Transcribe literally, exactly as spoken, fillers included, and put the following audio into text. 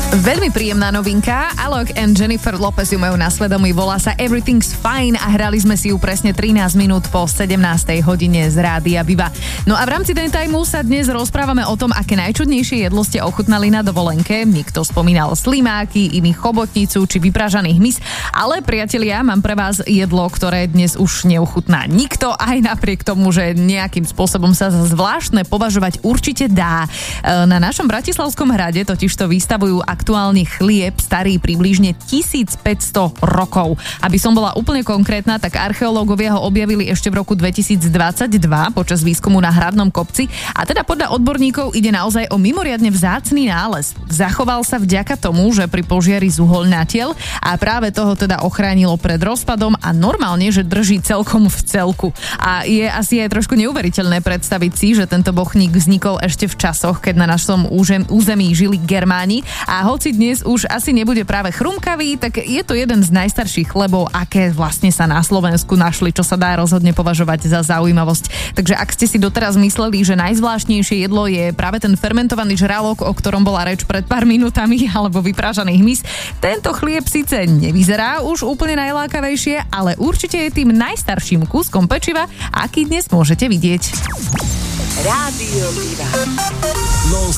Veľmi príjemná novinka. Alok and Jennifer Lopez ju majú na svedomí, volá sa Everything's Fine a hrali sme si ju presne trinásť minút po sedemnástej hodine z Rádia Viva. No a v rámci Daytimeu sa dnes rozprávame o tom, aké najčudnejšie jedlo ste ochutnali na dovolenke. Niekto spomínal slimáky, iný chobotnicu či vypražaný hmyz, ale priatelia, mám pre vás jedlo, ktoré dnes už neochutná nikto, aj napriek tomu, že nejakým spôsobom sa za zvláštne považovať určite dá. Na našom Bratislavskom hrade totiž to vystavujú aktuálne chlieb starý približne tisícpäťsto rokov. Aby som bola úplne konkrétna, tak archeológovia ho objavili ešte v roku dvetisícdvadsaťdva počas výskumu na Hradnom kopci a teda podľa odborníkov ide naozaj o mimoriadne vzácny nález. Zachoval sa vďaka tomu, že pri požiari zuhoľnatel a práve toho teda ochránilo pred rozpadom a normálne, že drží celkom v celku. A je asi aj trošku neuveriteľné predstaviť si, že tento bochník vznikol ešte v časoch, keď na našom území žili Germáni a hoci dnes už asi nebude práve chrumkavý, tak je to jeden z najstarších chlebov, aké vlastne sa na Slovensku našli, čo sa dá rozhodne považovať za zaujímavosť. Takže ak ste si doteraz mysleli, že najzvláštnejšie jedlo je práve ten fermentovaný žralok, o ktorom bola reč pred pár minútami, alebo vyprážaný hmyz, tento chlieb síce nevyzerá už úplne najlákavejšie, ale určite je tým najstarším kúskom pečiva, aký dnes môžete vidieť. Rádio Viva.